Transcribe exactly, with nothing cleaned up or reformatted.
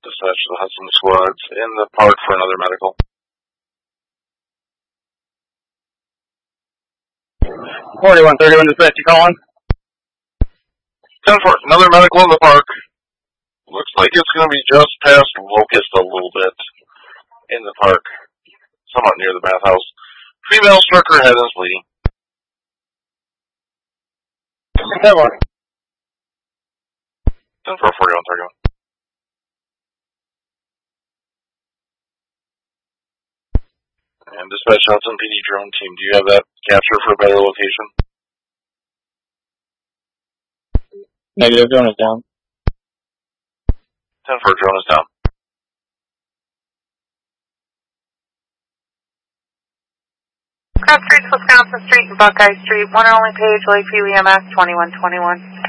Dispatch to the Hudson squads in the park for another medical. forty-one thirty-one dispatch, you calling? ten four, another medical in the park. Looks like it's going to be just past Locust a little bit in the park, somewhat near the bathhouse. Female struck her head and is bleeding. ten four. ten four, forty-one thirty-one. And dispatch Hudson P D drone team, do you have that capture for a better location? Negative, drone is down. ten four, drone is down. Cross Street, Wisconsin Street, and Buckeye Street. One and only page, Lakeview E M S twenty-one twenty-one.